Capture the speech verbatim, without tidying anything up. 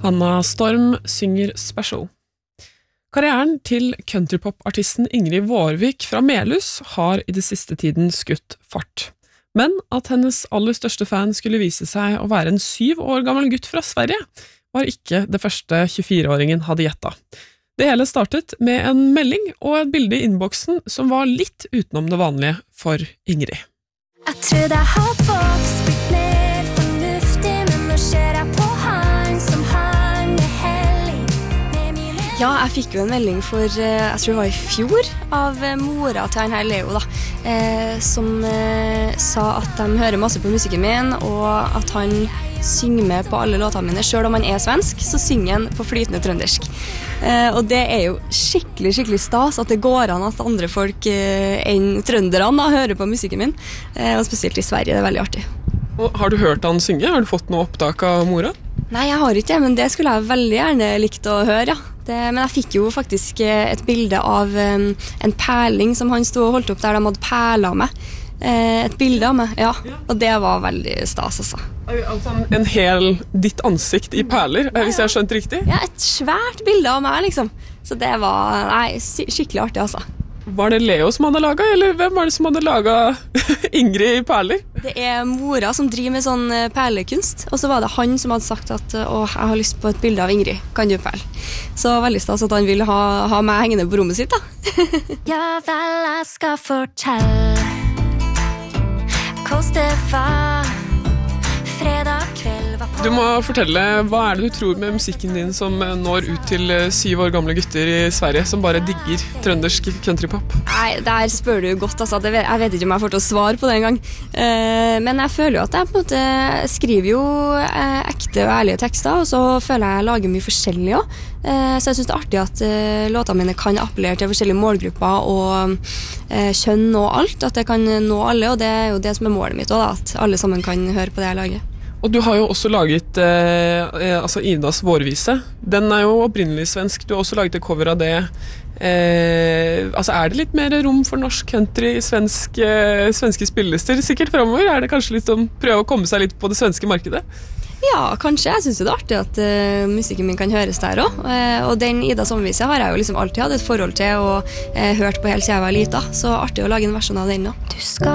Anna Storm synger Special. Karrieren til countrypop-artisten Ingrid Vårvik fra Melhus har i det siste tiden skutt fart. Men at hennes aller største fan skulle vise seg å være en syv år gammel gutt fra Sverige, var ikke det første tjuefire-åringen hadde gjettet. Det hele startet med en melding og et bilde i innboksen som var litt utenom det vanlige for Ingrid. Jeg tror det har vokst, blitt mer fornuftig, men nå ser jeg på han som han er hellig med mine... Ja, jeg fikk jo en melding for, jeg tror det var i fjor, av mora til han her Leo da, eh, som eh, sa at de hører masse på musikken min, og at han synger med på alle låtene mine. Selv om han er svensk, så synger han på flytende trøndersk. Eh, og det er jo skikkelig, skikkelig stas at det går an at andre folk eh, enn trønderne da, hører på musikken min. Eh, og spesielt i Sverige, det er veldig artig. Og har du hørt han synge? Har du fått noe opptak av mora? Nei, jeg har ikke det, men det skulle jeg veldig gjerne likt å høre, ja. Det, men jeg fikk jo faktisk et bilde av um, en perling som han stod og holdt opp der de hadde perlet meg. Eh, et bilde av meg, ja. Og det var veldig stas, altså. Altså en hel ditt ansikt i perler, ja, ja. Hvis jeg har skjønt riktig? Ja, et svært bilde av meg, liksom. Så det var, nei, skikkelig artig, altså. Var det Leo som hadde laget, eller hvem var det som hadde laget Ingrid i perler? Det er mora som driver med sånn perlekunst, og så var det han som hadde sagt at «Åh, jeg har lyst på et bilde av Ingrid, kan du perle?» Så veldig stas at han ville ha, ha meg hengende på rommet sitt, da. Ja vel, jeg skal fortelle hvordan det var fredag kveld. Du må fortelle, hva er det du tror med musikken din som når ut til syv år gamle gutter i Sverige som bare digger trøndersk countrypop? Nei, der spør du godt, altså. Jeg vet ikke om jeg får til å svare på det en gang. Men jeg føler jo at jeg på en måte skriver jo ekte og ærlige tekster, og så føler jeg jeg lager mye forskjellig også. Så jeg synes det er artig at låtene mine kan appellere til forskjellige målgrupper og kjønn og alt, at jeg kan nå alle, og det er jo det som er målet mitt også, da, at alle sammen kan høre på det jeg lager. Og du har jo også laget eh, altså Idas vårvise. Den er jo opprinnelig svensk. Du har også laget et cover av det. Eh, altså er det litt mer rom for norsk country i svensk, eh, svenske spillelister sikkert fremover? Er det kanskje litt om prøve å komme seg litt på det svenske markedet? Ja, kanskje. Jeg synes det er artig at uh, musikken min kan høres der også. Uh, og den Idas vårvise har jeg jo liksom alltid hatt et forhold til og uh, hørt på helt siden jeg var liten. Så artig å lage en versjon av den nå. Du skal